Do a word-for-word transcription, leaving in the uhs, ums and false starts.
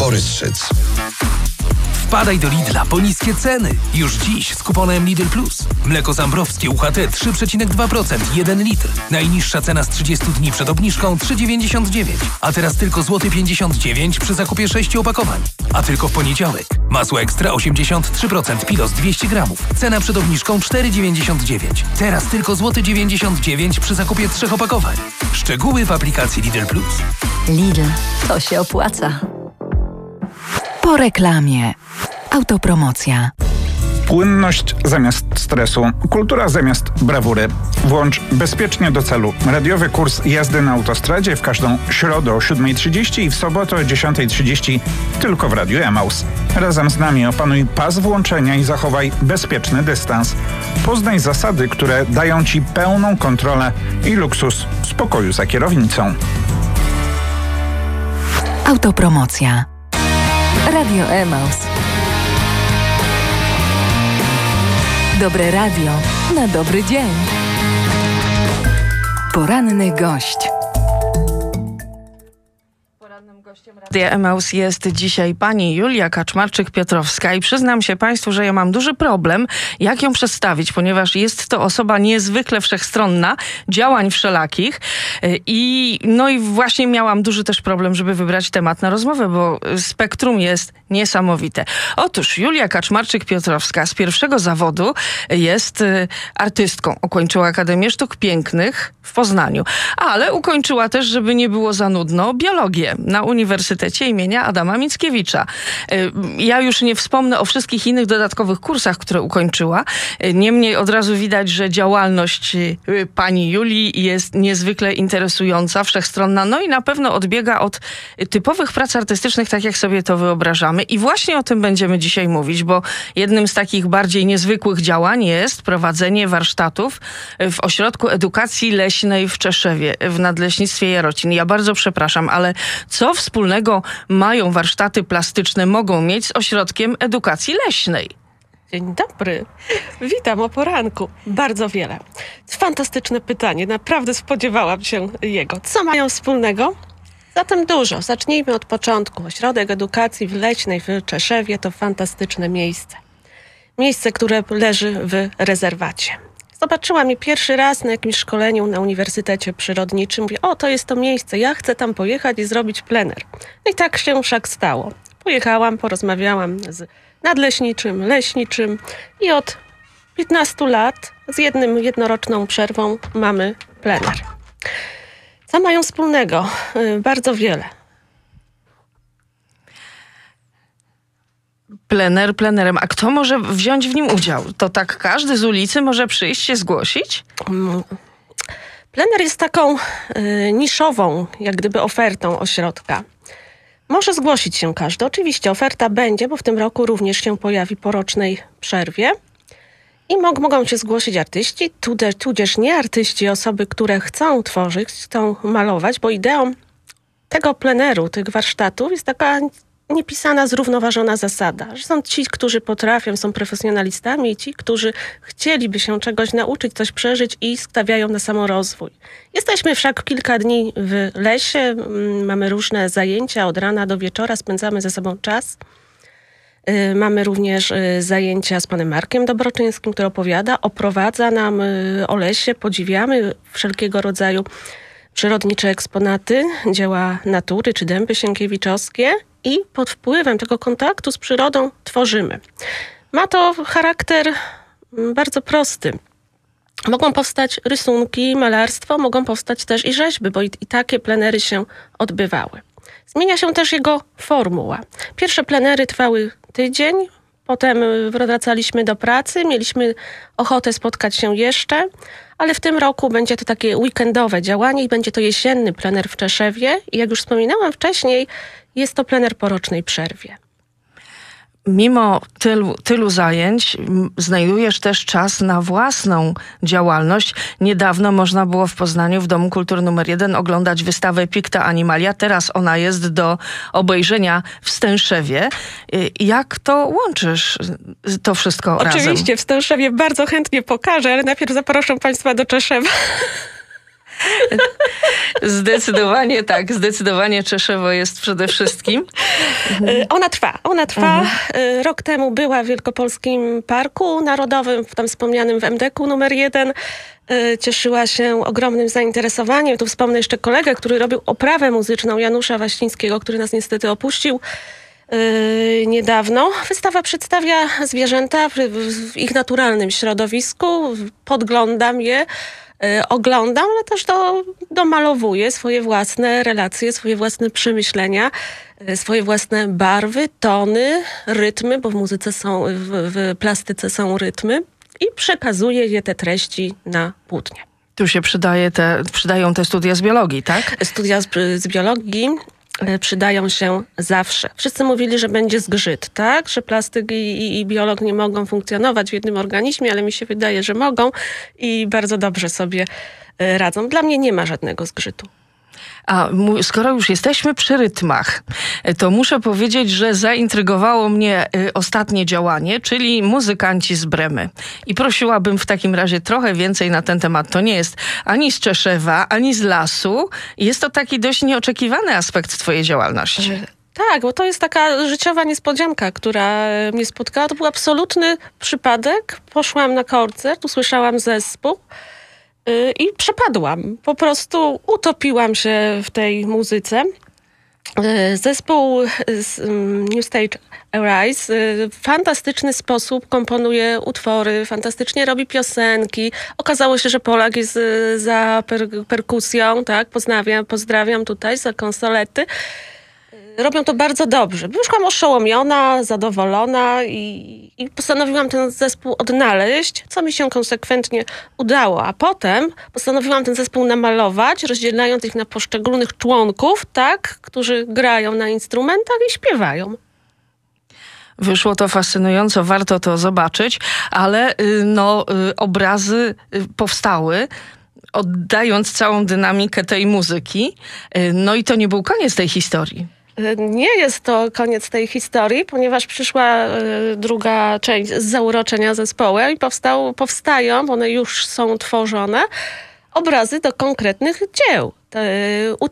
Boryszyc. Wpadaj do Lidla po niskie ceny. Już dziś z kuponem Lidl Plus. Mleko zambrowskie U H T trzy przecinek dwa procent, jeden litr. Najniższa cena z trzydziestu dni przed obniżką trzy dziewięćdziesiąt dziewięć. A teraz tylko złoty pięćdziesiąt dziewięć przy zakupie sześciu opakowań. A tylko w poniedziałek. Masło ekstra osiemdziesiąt trzy procent Pilos dwieście gramów. Cena przed obniżką cztery dziewięćdziesiąt dziewięć. Teraz tylko złoty dziewięćdziesiąt dziewięć przy zakupie trzech opakowań. Szczegóły w aplikacji Lidl Plus. Lidl, to się opłaca. Po reklamie. Autopromocja. Płynność zamiast stresu, kultura zamiast brawury. Włącz bezpiecznie do celu radiowy kurs jazdy na autostradzie w każdą środę o siódma trzydzieści i w sobotę o dziesiąta trzydzieści tylko w Radiu Emaus. Razem z nami opanuj pas włączenia i zachowaj bezpieczny dystans. Poznaj zasady, które dają Ci pełną kontrolę i luksus spokoju za kierownicą. Autopromocja. Radio Emaus. Dobre radio na dobry dzień. Poranny gość. Porannym gościem Radia Emaus jest dzisiaj pani Julia Kaczmarczyk-Piotrowska i przyznam się państwu, że ja mam duży problem, jak ją przedstawić, ponieważ jest to osoba niezwykle wszechstronna, działań wszelakich i no i właśnie miałam duży też problem, żeby wybrać temat na rozmowę, bo spektrum jest niesamowite. Otóż Julia Kaczmarczyk-Piotrowska z pierwszego zawodu jest artystką. Ukończyła Akademię Sztuk Pięknych w Poznaniu, ale ukończyła też, żeby nie było za nudno, biologię na Uniwersytecie imienia Adama Mickiewicza. Ja już nie wspomnę o wszystkich innych dodatkowych kursach, które ukończyła. Niemniej od razu widać, że działalność pani Julii jest niezwykle interesująca, wszechstronna, no i na pewno odbiega od typowych prac artystycznych, tak jak sobie to wyobrażamy. I właśnie o tym będziemy dzisiaj mówić, bo jednym z takich bardziej niezwykłych działań jest prowadzenie warsztatów w Ośrodku Edukacji Leśnej w Czeszewie, w Nadleśnictwie Jarocin. Ja bardzo przepraszam, ale co wspólnego mają warsztaty plastyczne, mogą mieć z Ośrodkiem Edukacji Leśnej? Dzień dobry. Witam o poranku. Bardzo wiele. Fantastyczne pytanie. Naprawdę spodziewałam się jego. Co mają wspólnego? Zatem dużo. Zacznijmy od początku. Ośrodek Edukacji Leśnej w Czeszewie to fantastyczne miejsce. Miejsce, które leży w rezerwacie. Zobaczyłam je pierwszy raz na jakimś szkoleniu na Uniwersytecie Przyrodniczym. Mówię, o, to jest to miejsce, ja chcę tam pojechać i zrobić plener. No i tak się wszak stało. Pojechałam, porozmawiałam z nadleśniczym, leśniczym i od piętnastu lat z jednym jednoroczną przerwą mamy plener. Co mają wspólnego? Yy, bardzo wiele. Plener plenerem. A kto może wziąć w nim udział? To tak każdy z ulicy może przyjść się zgłosić? Plener jest taką y, niszową, jak gdyby ofertą ośrodka. Może zgłosić się każdy. Oczywiście oferta będzie, bo w tym roku również się pojawi po rocznej przerwie. I mog, mogą się zgłosić artyści, tudzież, tudzież nie artyści, osoby, które chcą tworzyć, chcą malować, bo ideą tego pleneru, tych warsztatów jest taka niepisana, zrównoważona zasada, że są ci, którzy potrafią, są profesjonalistami i ci, którzy chcieliby się czegoś nauczyć, coś przeżyć i stawiają na samorozwój. Jesteśmy wszak kilka dni w lesie, mamy różne zajęcia od rana do wieczora, spędzamy ze sobą czas. Mamy również zajęcia z panem Markiem Dobroczyńskim, który opowiada, oprowadza nam o lesie, podziwiamy wszelkiego rodzaju przyrodnicze eksponaty, dzieła natury czy dęby sienkiewiczowskie i pod wpływem tego kontaktu z przyrodą tworzymy. Ma to charakter bardzo prosty. Mogą powstać rysunki, malarstwo, mogą powstać też i rzeźby, bo i, i takie plenery się odbywały. Zmienia się też jego formuła. Pierwsze plenery trwały tydzień, potem wracaliśmy do pracy, mieliśmy ochotę spotkać się jeszcze, ale w tym roku będzie to takie weekendowe działanie i będzie to jesienny plener w Czeszewie i jak już wspominałam wcześniej, jest to plener po rocznej przerwie. Mimo tylu, tylu zajęć znajdujesz też czas na własną działalność. Niedawno można było w Poznaniu w Domu Kultury numer jeden oglądać wystawę Picta Animalia. Teraz ona jest do obejrzenia w Stęszewie. Jak to łączysz, to wszystko Oczywiście, razem? Oczywiście, w Stęszewie bardzo chętnie pokażę, ale najpierw zaproszę Państwa do Czeszewa. Zdecydowanie tak, zdecydowanie Czeszewo jest przede wszystkim. Y, Ona trwa, ona trwa. Y, Rok temu była w Wielkopolskim Parku Narodowym, w tam wspomnianym w em de ku numer jeden. Y, Cieszyła się ogromnym zainteresowaniem. Tu wspomnę jeszcze kolegę, który robił oprawę muzyczną, Janusza Waścińskiego, który nas niestety opuścił y, niedawno. Wystawa przedstawia zwierzęta w, w ich naturalnym środowisku. Podglądam je, y, oglądam, ale też do, domalowuję swoje własne relacje, swoje własne przemyślenia, y, swoje własne barwy, tony, rytmy, bo w muzyce są, w, w plastyce są rytmy i przekazuję je, te treści, na płótnie. Tu się przydaje te, przydają te studia z biologii, tak? Studia z, z biologii y, przydają się zawsze. Wszyscy mówili, że będzie zgrzyt, tak? Że plastyk i, i, i biolog nie mogą funkcjonować w jednym organizmie, ale mi się wydaje, że mogą i bardzo dobrze sobie y, radzą. Dla mnie nie ma żadnego zgrzytu. A mu- skoro już jesteśmy przy rytmach, to muszę powiedzieć, że zaintrygowało mnie y, ostatnie działanie, czyli Muzykanci z Bremy. I prosiłabym w takim razie trochę więcej na ten temat. To nie jest ani z Czeszewa, ani z lasu. Jest to taki dość nieoczekiwany aspekt twojej działalności. Tak, bo to jest taka życiowa niespodzianka, która mnie spotkała. To był absolutny przypadek. Poszłam na koncert, usłyszałam zespół yy, i przepadłam. Po prostu utopiłam się w tej muzyce. Yy, Zespół z ym, New Stage Arise yy, w fantastyczny sposób komponuje utwory, fantastycznie robi piosenki. Okazało się, że Polak jest yy, za per, perkusją, tak? Pozdrawiam, pozdrawiam tutaj za konsolety. Robią to bardzo dobrze. Byłam oszołomiona, zadowolona i, i postanowiłam ten zespół odnaleźć, co mi się konsekwentnie udało. A potem postanowiłam ten zespół namalować, rozdzielając ich na poszczególnych członków, tak, którzy grają na instrumentach i śpiewają. Wyszło to fascynująco, warto to zobaczyć, ale y, no, y, obrazy y, powstały, oddając całą dynamikę tej muzyki. Y, no i to nie był koniec tej historii. Nie jest to koniec tej historii, ponieważ przyszła y, druga część z zauroczenia zespołu i powstał, powstają, one już są tworzone, obrazy do konkretnych dzieł. Te